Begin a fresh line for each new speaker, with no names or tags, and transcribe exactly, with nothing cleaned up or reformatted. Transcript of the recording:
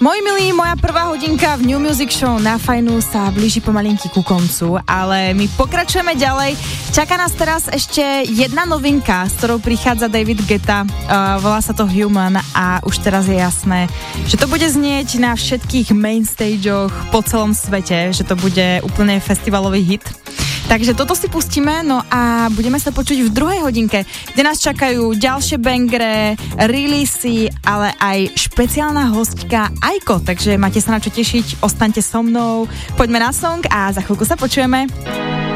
Moji milí, moja prvá hodinka v New Music Show na Fajnu sa blíži pomalinky ku koncu, ale my pokračujeme ďalej. Čaká nás teraz ešte jedna novinka, s ktorou prichádza David Guetta. Uh, volá sa to Human a už teraz je jasné, že to bude znieť na všetkých main stageoch po celom svete, že to bude úplne festivalový hit. Takže toto si pustíme, no a budeme sa počuť v druhej hodinke, kde nás čakajú ďalšie bangre, releasy, ale aj špeciálna hostka Aiko, takže máte sa na čo tešiť, ostaňte so mnou, poďme na song a za chvíľku sa počujeme.